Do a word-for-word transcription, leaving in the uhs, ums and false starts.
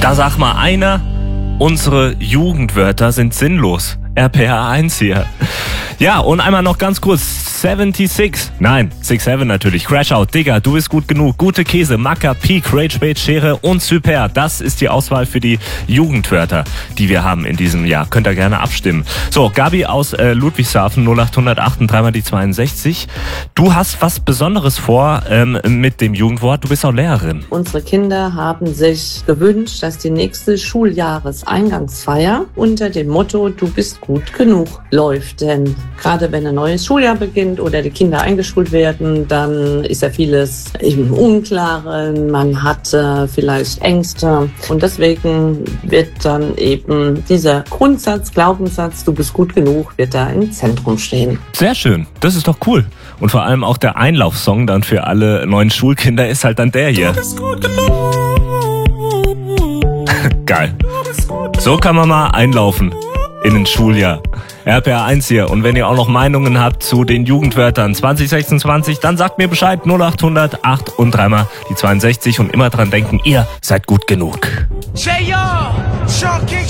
Da sag mal einer, unsere Jugendwörter sind sinnlos. R P R eins hier. Ja, und einmal noch ganz kurz. sechsundsiebzig. Nein, siebenundsiebzig natürlich. Crashout, Digga, du bist gut genug. Gute Käse, Macker, Peak, Rage Bait, Schere und Super. Das ist die Auswahl für die Jugendwörter, die wir haben in diesem Jahr. Könnt ihr gerne abstimmen. So, Gabi aus äh, Ludwigshafen, null acht null acht, dreimal die zweiundsechzig. Du hast was Besonderes vor ähm, mit dem Jugendwort. Du bist auch Lehrerin. Unsere Kinder haben sich gewünscht, dass die nächste Schuljahreseingangsfeier unter dem Motto "Du bist gut genug" läuft. Denn gerade wenn ein neues Schuljahr beginnt oder die Kinder eingeschult werden, dann ist ja vieles im Unklaren, man hat äh, vielleicht Ängste und deswegen wird dann eben dieser Grundsatz, Glaubenssatz, du bist gut genug, wird da im Zentrum stehen. Sehr schön, das ist doch cool. Und vor allem auch der Einlaufsong dann für alle neuen Schulkinder ist halt dann der hier. Du bist gut genug. Geil. So kann man mal einlaufen in ein Schuljahr. R P R eins hier. Und wenn ihr auch noch Meinungen habt zu den Jugendwörtern zwanzig sechsundzwanzig, dann sagt mir Bescheid. null acht null acht und dreimal die zweiundsechzig und immer dran denken, ihr seid gut genug.